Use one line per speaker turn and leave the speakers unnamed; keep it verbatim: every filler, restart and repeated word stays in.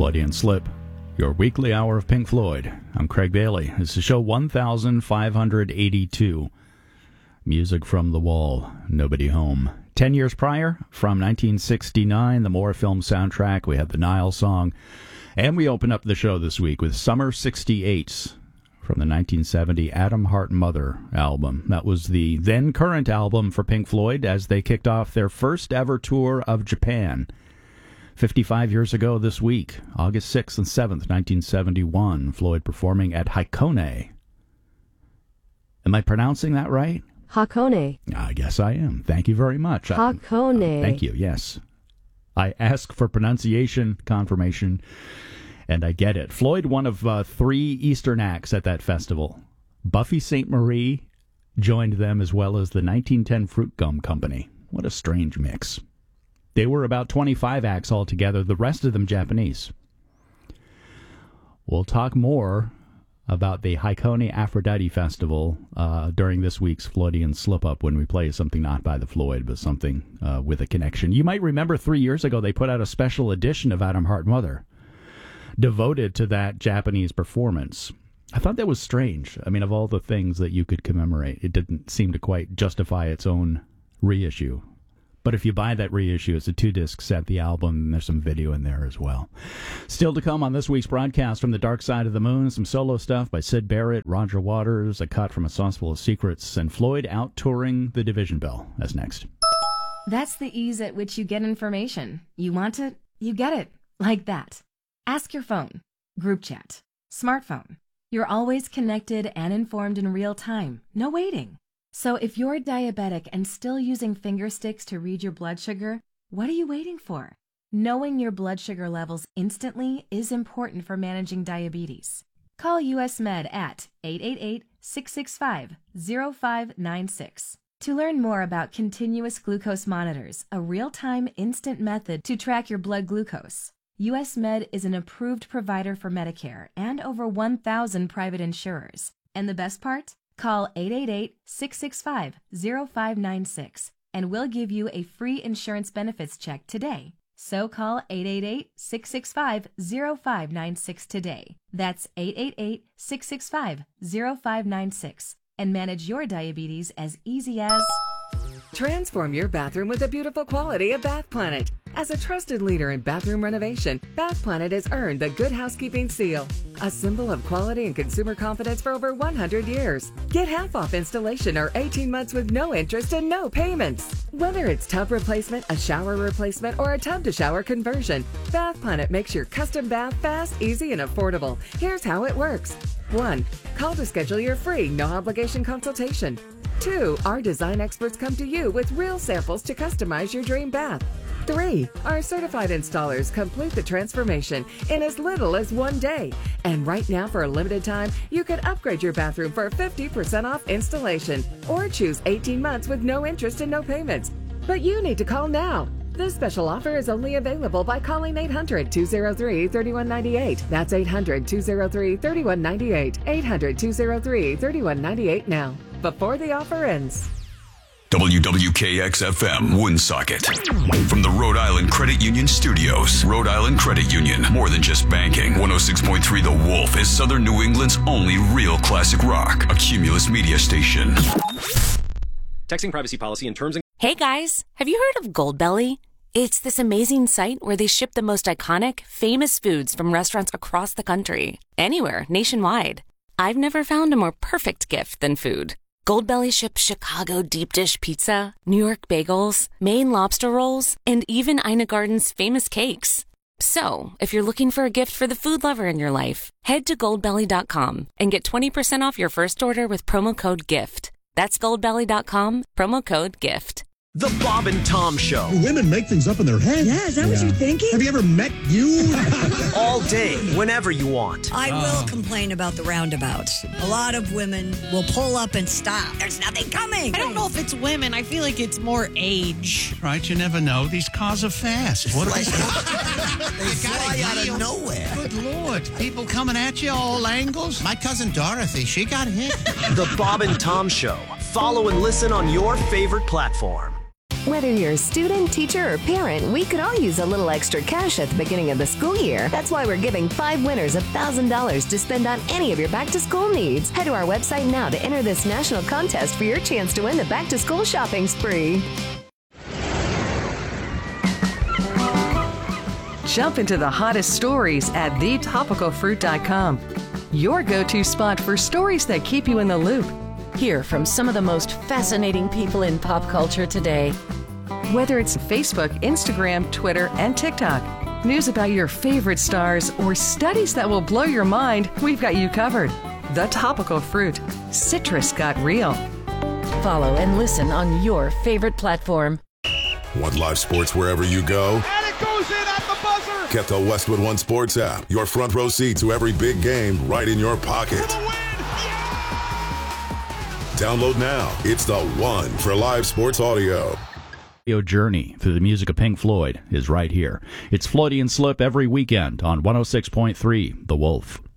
Freudian Slip, your weekly hour of Pink Floyd. I'm Craig Bailey. This is show one thousand five hundred eighty-two. Music from the Wall, Nobody Home. Ten years prior, from nineteen sixty-nine, the Moore film soundtrack, we had the Nile song. And we open up the show this week with Summer sixty-eight from the nineteen seventy Atom Heart Mother album. That was the then current album for Pink Floyd as they kicked off their first ever tour of Japan. fifty-five years ago this week, August sixth and seventh, nineteen seventy-one, Floyd performing at Hakone. Am I pronouncing that right?
Hakone.
I guess I am. Thank you very much.
Hakone.
I, uh, thank you, yes. I ask for pronunciation confirmation, and I get it. Floyd, one of uh, three Eastern acts at that festival. Buffy Sainte Marie joined them, as well as the nineteen ten Fruit Gum Company. What a strange mix. They were about twenty-five acts altogether, the rest of them Japanese. We'll talk more about the Hakone Aphrodite Festival uh, during this week's Floydian Slip-Up when we play something not by the Floyd, but something uh, with a connection. You might remember three years ago they put out a special edition of Atom Heart Mother devoted to that Japanese performance. I thought that was strange. I mean, of all the things that you could commemorate, it didn't seem to quite justify its own reissue. But if you buy that reissue, it's a two-disc set, the album, and there's some video in there as well. Still to come on this week's broadcast from the Dark Side of the Moon, some solo stuff by Syd Barrett, Roger Waters, a cut from A Sauce Full of Secrets, and Floyd out touring the Division Bell. That's next.
That's the ease at which you get information. You want it, you get it. Like that. Ask your phone. Group chat. Smartphone. You're always connected and informed in real time. No waiting. So if you're diabetic and still using finger sticks to read your blood sugar, what are you waiting for? Knowing your blood sugar levels instantly is important for managing diabetes. Call U S Med at eight eight eight, six six five, zero five nine six. To learn more about continuous glucose monitors, a real-time instant method to track your blood glucose. U S Med is an approved provider for Medicare and over one thousand private insurers. And the best part? Call eight eight eight, six six five, zero five nine six and we'll give you a free insurance benefits check today. So call eight eight eight, six six five, zero five nine six today. That's eight eight eight, six six five, zero five nine six and manage your diabetes as easy as...
Transform your bathroom with the beautiful quality of Bath Planet. As a trusted leader in bathroom renovation, Bath Planet has earned the Good Housekeeping seal, a symbol of quality and consumer confidence for over one hundred years. Get half off installation or eighteen months with no interest and no payments. Whether it's tub replacement, a shower replacement, or a tub-to-shower conversion, Bath Planet makes your custom bath fast, easy, and affordable. Here's how it works. one. Call to schedule your free, no-obligation consultation. two. Our design experts come to you with real samples to customize your dream bath. three. Our certified installers complete the transformation in as little as one day. And right now, for a limited time, you can upgrade your bathroom for fifty percent off installation or choose eighteen months with no interest and no payments. But you need to call now. This special offer is only available by calling eight hundred, two oh three, three one nine eight. That's eight hundred, two oh three, three one nine eight. eight hundred, two oh three, three one nine eight now, before the offer ends.
W W K X F M, Woonsocket. From the Rhode Island Credit Union Studios. Rhode Island Credit Union, more than just banking. one oh six point three The Wolf is Southern New England's only real classic rock. A Cumulus media station.
Texting privacy policy and terms and...
Hey guys, have you heard of Goldbelly? It's this amazing site where they ship the most iconic, famous foods from restaurants across the country. Anywhere, nationwide. I've never found a more perfect gift than food. Goldbelly ships Chicago deep dish pizza, New York bagels, Maine lobster rolls, and even Ina Garden's famous cakes. So, if you're looking for a gift for the food lover in your life, head to goldbelly dot com and get twenty percent off your first order with promo code GIFT. That's goldbelly dot com, promo code GIFT.
The Bob and Tom Show.
Women make things up in their head.
Yeah, is that yeah. what you're thinking?
Have you ever met you?
All day, whenever you want.
I oh. will complain about the roundabouts. A lot of women will pull up and stop. There's nothing coming.
I don't know if it's women. I feel like it's more age.
Right, you never know. These cars are fast. What
like, they fly out of nowhere.
Good Lord. People coming at you all angles.
My cousin Dorothy, she got hit.
The Bob and Tom Show. Follow and listen on your favorite platform.
Whether you're a student, teacher, or parent, we could all use a little extra cash at the beginning of the school year. That's why we're giving five winners one thousand dollars to spend on any of your back-to-school needs. Head to our website now to enter this national contest for your chance to win the back-to-school shopping spree.
Jump into the hottest stories at the topical fruit dot com. Your go-to spot for stories that keep you in the loop.
Hear from some of the most fascinating people in pop culture today.
Whether it's Facebook, Instagram, Twitter, and TikTok, news about your favorite stars, or studies that will blow your mind, we've got you covered. The Topical Fruit. Citrus got real.
Follow and listen on your favorite platform.
Want live sports wherever you go?
And it goes in at the buzzer!
Get the Westwood One Sports app. Your front row seat to every big game right in your pocket. Download now. It's the one for live sports audio.
Your journey through the music of Pink Floyd is right here. It's Floyd and Slip every weekend on one oh six point three The Wolf.